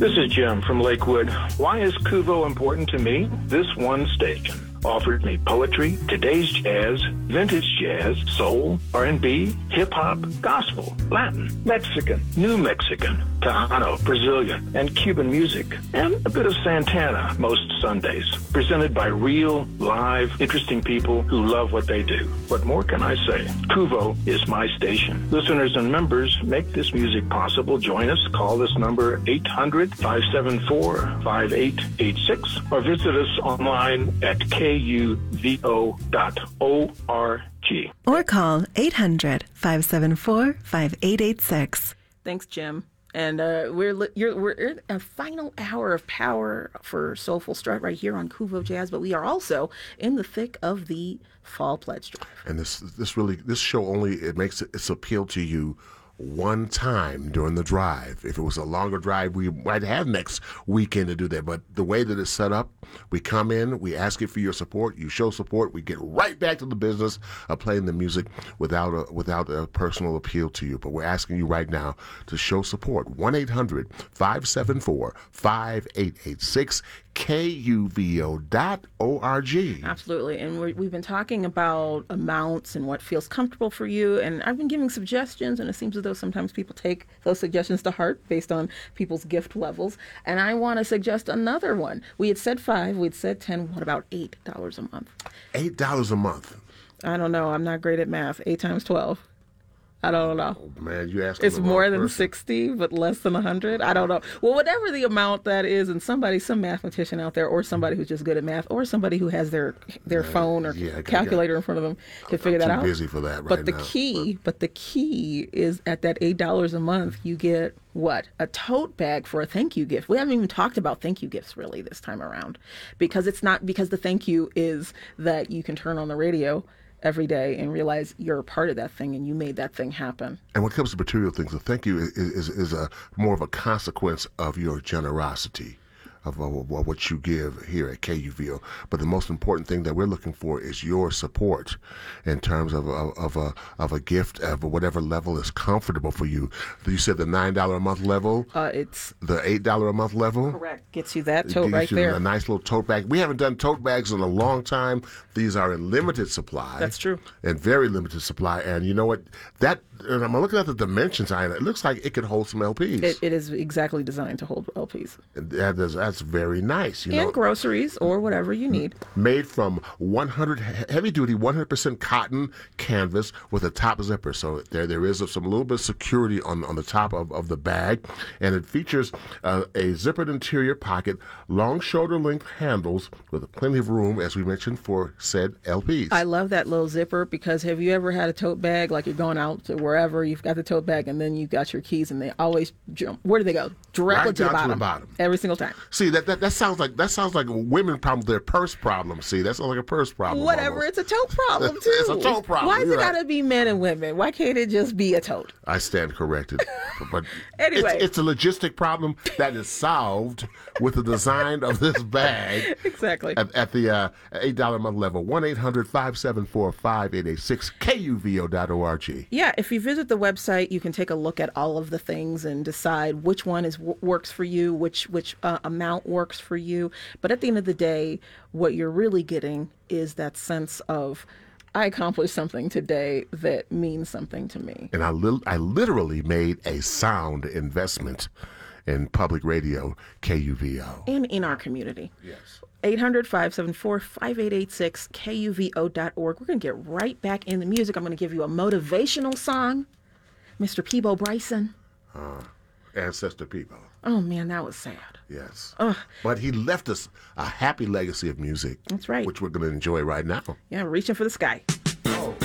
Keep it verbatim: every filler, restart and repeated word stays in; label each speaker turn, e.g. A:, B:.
A: This is Jim from Lakewood. Why is Kuvo important to me? This one station offered me poetry, today's jazz, vintage jazz, soul, R and B, hip-hop, gospel, Latin, Mexican, New Mexican, Tejano, Brazilian, and Cuban music, and a bit of Santana most Sundays, presented by real, live, interesting people who love what they do. What more can I say? Kuvo is my station. Listeners and members make this music possible. Join us. Call this number eight hundred, five seven four, five eight eight six or visit us online at K U V O dot org.
B: Or call eight hundred, five seven four, five eight eight six.
C: Thanks, Jim. And uh, we're li- you're, we're in a final hour of power for Soulful Strut right here on Kuvo Jazz, but we are also in the thick of the Fall Pledge Drive.
D: And this this really this show only it makes it, its appeal to you one time during the drive. If it was a longer drive, we might have next weekend to do that. But the way that it's set up, we come in, we ask you for your support, you show support, we get right back to the business of playing the music without a, without a personal appeal to you. But we're asking you right now to show support. one eight hundred, five seven four, five eight eight six, K U V O dot org.
C: Absolutely. And we're, we've been talking about amounts and what feels comfortable for you. And I've been giving suggestions, and it seems as though sometimes people take those suggestions to heart based on people's gift levels. And I want to suggest another one. We had said five, we had said ten. What about eight dollars a month?
D: eight dollars a month.
C: I don't know. I'm not great at math. eight times twelve. I don't know.
D: Oh, man, you asked.
C: It's more than sixty, but less than one hundred. I don't know. Well, whatever the amount that is, and somebody, some mathematician out there, or somebody who's just good at math, or somebody who has their their
D: yeah,
C: phone or
D: yeah,
C: calculator in front of them can figure
D: I'm
C: that
D: too
C: out.
D: busy for that right
C: but the
D: now.
C: key, but the key is at that eight dollars a month, you get what? A tote bag for a thank you gift. We haven't even talked about thank you gifts really this time around, because it's not because the thank you is that you can turn on the radio every day and realize you're a part of that thing and you made that thing happen.
D: And when it comes to material things, a thank you is, is, is a more of a consequence of your generosity, of, of, of what you give here at K U V O. But the most important thing that we're looking for is your support in terms of, of, of, a, of a gift of whatever level is comfortable for you. You said the nine dollars a month level?
C: Uh, it's
D: the eight dollars a month level?
C: Correct. Gets you that tote
D: Gets
C: right
D: you
C: there.
D: A nice little tote bag. We haven't done tote bags in a long time. These are in limited supply.
C: That's true.
D: And very limited supply. And you know what? That, and I'm looking at the dimensions on it. It looks like it could hold some L Ps.
C: It, it is exactly designed to hold L Ps.
D: And that is, that's very nice. You
C: and
D: know,
C: groceries or whatever you need.
D: Made from one hundred heavy duty, one hundred percent cotton canvas with a top zipper. So there, there is some little bit of security on on the top of, of the bag, and it features uh, a zippered interior pocket, long shoulder length handles with plenty of room, as we mentioned, for said L Ps.
C: I love that little zipper, because have you ever had a tote bag, like you're going out to wherever, you've got the tote bag and then you got your keys and they always jump. Where do they go? Directly
D: Right
C: to, the
D: down
C: bottom,
D: to the bottom.
C: Every single time.
D: See, that, that that sounds like that sounds like a women problem, their purse problem. See, that sounds like a purse problem.
C: Whatever,
D: almost.
C: it's a tote problem too.
D: It's a tote problem.
C: Why does
D: You're
C: it
D: right.
C: gotta be men and women? Why can't it just be a tote?
D: I stand corrected. But
C: Anyway.
D: it's, it's a logistic problem that is solved with the design of this bag.
C: Exactly.
D: At, at the uh, eight dollars a month level, one eight hundred, five seven four, five eight eight six, K U V O dot org.
C: Yeah, if you visit the website, you can take a look at all of the things and decide which one is works for you, which which uh, amount works for you. But at the end of the day, what you're really getting is that sense of, I accomplished something today that means something to me.
D: And I, li- I literally made a sound investment in public radio, K U V O.
C: And in our community.
D: Yes.
C: eight hundred, five seven four, five eight eight six, K U V O dot org. We're going to get right back in the music. I'm going to give you a motivational song. Mister Peebo Bryson.
D: Uh, Ancestor Peebo.
C: Oh, man, that was sad.
D: Yes.
C: Ugh.
D: But he left us a happy legacy of music.
C: That's right.
D: Which we're going to enjoy right now.
C: Yeah, reaching for the sky.